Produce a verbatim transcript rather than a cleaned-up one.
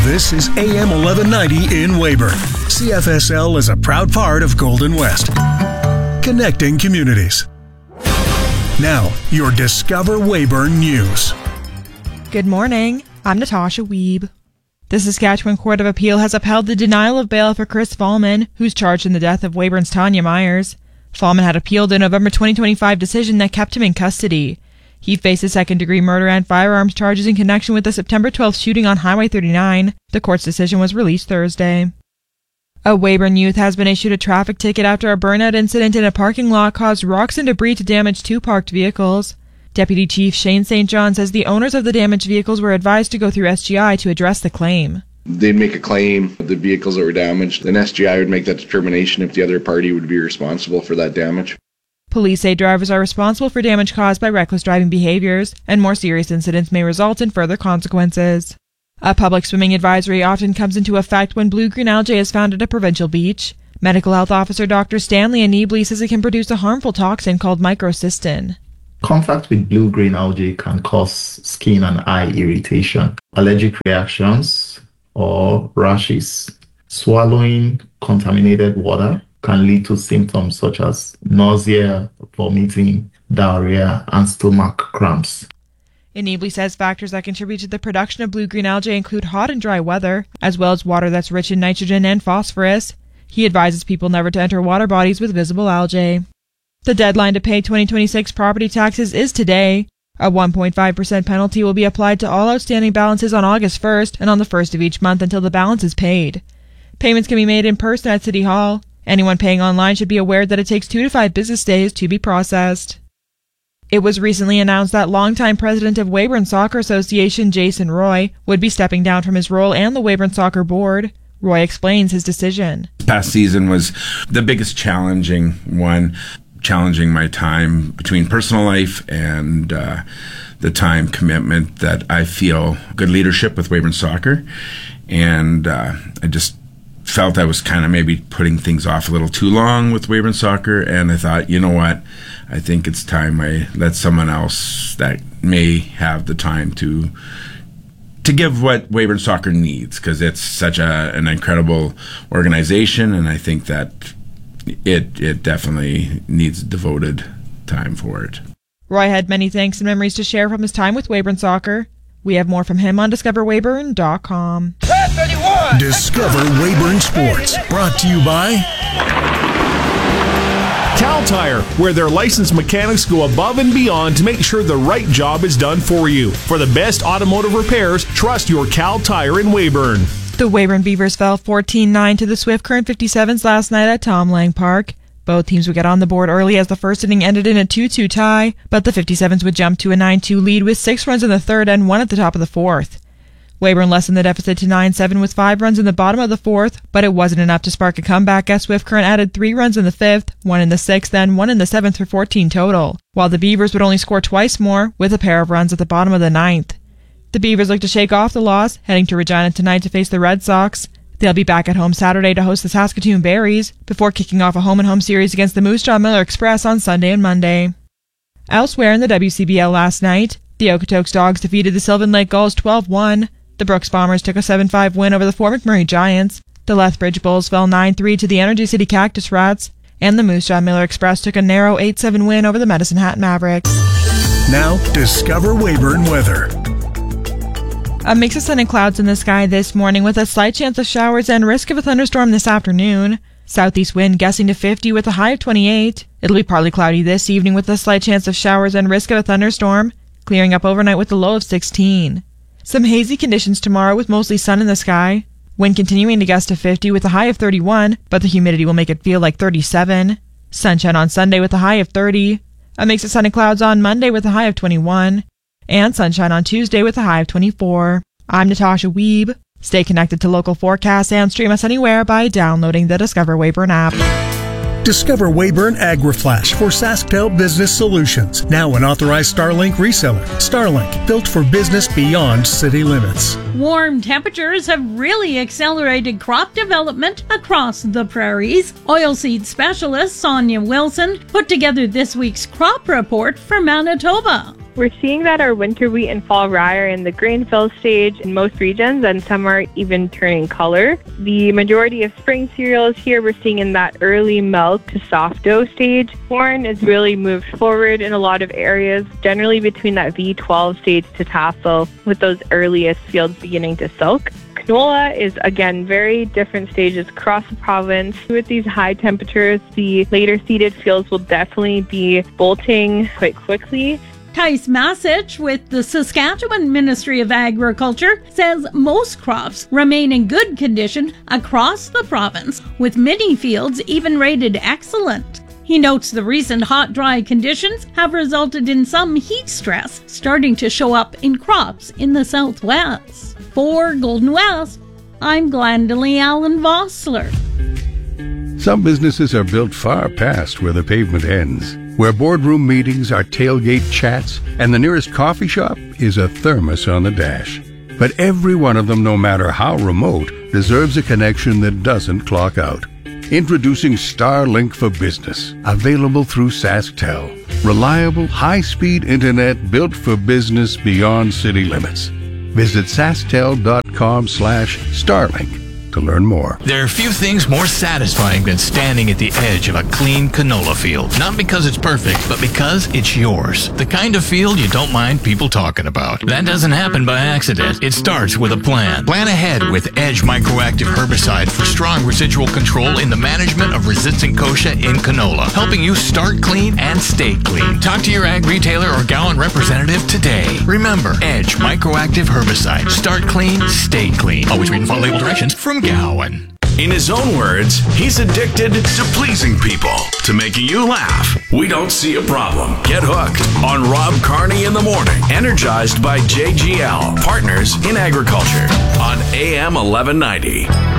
This is A M eleven ninety in Weyburn. C F S L is a proud part of Golden West. Connecting communities. Now, your Discover Weyburn News. Good morning. I'm Natasha Wiebe. The Saskatchewan Court of Appeal has upheld the denial of bail for Chris Fallman, who's charged in the death of Weyburn's Tanya Myers. Fallman had appealed a November twenty twenty-five decision that kept him in custody. He faces second-degree murder and firearms charges in connection with the September twelfth shooting on Highway thirty-nine. The court's decision was released Thursday. A Weyburn youth has been issued a traffic ticket after a burnout incident in a parking lot caused rocks and debris to damage two parked vehicles. Deputy Chief Shane Saint John says the owners of the damaged vehicles were advised to go through S G I to address the claim. They'd make a claim of the vehicles that were damaged, then S G I would make that determination if the other party would be responsible for that damage. Police say drivers are responsible for damage caused by reckless driving behaviors, and more serious incidents may result in further consequences. A public swimming advisory often comes into effect when blue-green algae is found at a provincial beach. Medical Health Officer Doctor Stanley Aneebly says it can produce a harmful toxin called microcystin. Contact with blue-green algae can cause skin and eye irritation, allergic reactions, or rashes. Swallowing contaminated water can lead to symptoms such as nausea, vomiting, diarrhea, and stomach cramps. Aneebly says factors that contribute to the production of blue-green algae include hot and dry weather, as well as water that's rich in nitrogen and phosphorus. He advises people never to enter water bodies with visible algae. The deadline to pay twenty twenty-six property taxes is today. A one point five percent penalty will be applied to all outstanding balances on August first and on the first of each month until the balance is paid. Payments can be made in person at City Hall. Anyone paying online should be aware that it takes two to five business days to be processed. It was recently announced that longtime president of Weyburn Soccer Association, Jason Roy, would be stepping down from his role and the Weyburn Soccer Board. Roy explains his decision. Past season was the biggest challenging one, challenging my time between personal life and uh, the time commitment that I feel good leadership with Weyburn Soccer. And uh, I just felt I was kind of maybe putting things off a little too long with Weyburn Soccer, and I thought, you know what, I think it's time I let someone else that may have the time to to give what Weyburn Soccer needs, because it's such a, an incredible organization, and I think that it it definitely needs devoted time for it. Roy had many thanks and memories to share from his time with Weyburn Soccer. We have more from him on discover weyburn dot com. Discover Weyburn Sports, brought to you by Cal Tire, where their licensed mechanics go above and beyond to make sure the right job is done for you. For the best automotive repairs, trust your Cal Tire in Weyburn. The Weyburn Beavers fell fourteen nine to the Swift Current fifty-sevens last night at Tom Lang Park. Both teams would get on the board early as the first inning ended in a two two tie, but the fifty-sevens would jump to a nine two lead with six runs in the third and one at the top of the fourth. Weyburn lessened the deficit to nine seven with five runs in the bottom of the fourth, but it wasn't enough to spark a comeback as Swift Current added three runs in the fifth, one in the sixth, and one in the seventh for fourteen total, while the Beavers would only score twice more with a pair of runs at the bottom of the ninth. The Beavers look to shake off the loss, heading to Regina tonight to face the Red Sox. They'll be back at home Saturday to host the Saskatoon Berries, before kicking off a home-and-home series against the Moose Jaw Miller Express on Sunday and Monday. Elsewhere in the W C B L last night, the Okotoks Dogs defeated the Sylvan Lake Gulls twelve one. The Brooks Bombers took a seven five win over the Fort McMurray Giants. The Lethbridge Bulls fell nine three to the Energy City Cactus Rats. And the Moose Jaw Miller Express took a narrow eight seven win over the Medicine Hat Mavericks. Now, Discover Weyburn weather. A mix of sun and clouds in the sky this morning with a slight chance of showers and risk of a thunderstorm this afternoon. Southeast wind gusting to fifty with a high of twenty-eight. It'll be partly cloudy this evening with a slight chance of showers and risk of a thunderstorm, clearing up overnight with a low of sixteen. Some hazy conditions tomorrow with mostly sun in the sky. Wind continuing to gust to fifty with a high of thirty-one, but the humidity will make it feel like thirty-seven. Sunshine on Sunday with a high of thirty. A mix of sun and clouds on Monday with a high of twenty-one. And sunshine on Tuesday with a high of twenty-four. I'm Natasha Wiebe. Stay connected to local forecasts and stream us anywhere by downloading the Discover Weyburn app. Discover Weyburn AgriFlash for SaskTel Business Solutions. Now an authorized Starlink reseller. Starlink, built for business beyond city limits. Warm temperatures have really accelerated crop development across the prairies. Oilseed specialist Sonia Wilson put together this week's crop report for Manitoba. We're seeing that our winter wheat and fall rye are in the grain fill stage in most regions, and some are even turning color. The majority of spring cereals here we're seeing in that early milk to soft dough stage. Corn is really moved forward in a lot of areas, generally between that V twelve stage to tassel, with those earliest fields beginning to silk. Canola is, again, very different stages across the province. With these high temperatures, the later seeded fields will definitely be bolting quite quickly. Tice Masich with the Saskatchewan Ministry of Agriculture says most crops remain in good condition across the province, with many fields even rated excellent. He notes the recent hot, dry conditions have resulted in some heat stress starting to show up in crops in the southwest. For Golden West, I'm Glendalee Allen Vossler. Some businesses are built far past where the pavement ends, where boardroom meetings are tailgate chats, and the nearest coffee shop is a thermos on the dash. But every one of them, no matter how remote, deserves a connection that doesn't clock out. Introducing Starlink for Business, available through SaskTel. Reliable, high-speed internet built for business beyond city limits. Visit sasktel.com slash Starlink to learn more. There are few things more satisfying than standing at the edge of a clean canola field. Not because it's perfect, but because it's yours. The kind of field you don't mind people talking about. That doesn't happen by accident. It starts with a plan. Plan ahead with Edge Microactive Herbicide for strong residual control in the management of resistant kochia in canola, helping you start clean and stay clean. Talk to your ag retailer or Gowan representative today. Remember, Edge Microactive Herbicide. Start clean, stay clean. Always read and follow label directions from Gowan. In his own words, he's addicted to pleasing people, to making you laugh. We don't see a problem. Get hooked on Rob Carney in the morning, energized by J G L, Partners in Agriculture, on A M eleven ninety.